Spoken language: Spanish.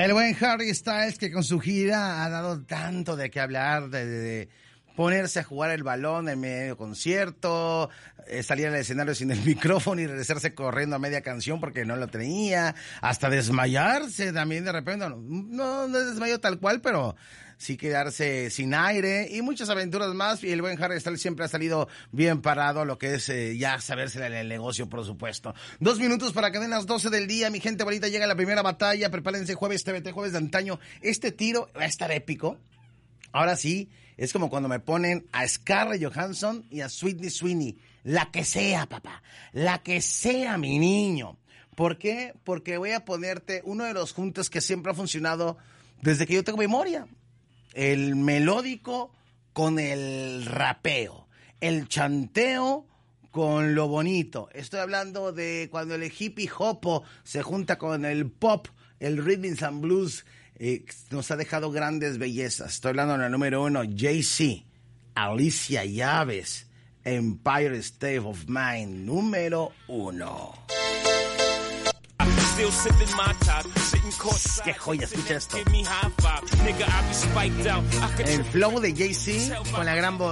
El buen Harry Styles, que con su gira ha dado tanto de qué hablar, de ponerse a jugar el balón en medio concierto, salir al escenario sin el micrófono y regresarse corriendo a media canción porque no lo tenía, hasta desmayarse también de repente, no desmayó tal cual, pero sí quedarse sin aire y muchas aventuras más. Y el buen Harry Styles siempre ha salido bien parado, lo que es ya saberse el negocio, por supuesto. 2 minutos para que den las 12 del día, mi gente bonita, llega la primera batalla, prepárense, jueves TVT, jueves de antaño. Este tiro va a estar épico. Ahora sí, es como cuando me ponen a Scarlett Johansson y a Sydney Sweeney. La que sea, papá. La que sea, mi niño. ¿Por qué? Porque voy a ponerte uno de los juntos que siempre ha funcionado desde que yo tengo memoria. El melódico con el rapeo. El chanteo con lo bonito. Estoy hablando de cuando el hippie hopo se junta con el pop, el rhythm and blues. Nos ha dejado grandes bellezas. Estoy hablando de la número 1, Jay-Z, Alicia Llaves, Empire State of Mind, número 1. Qué joya, escucha esto. El flow de Jay-Z con la gran voz.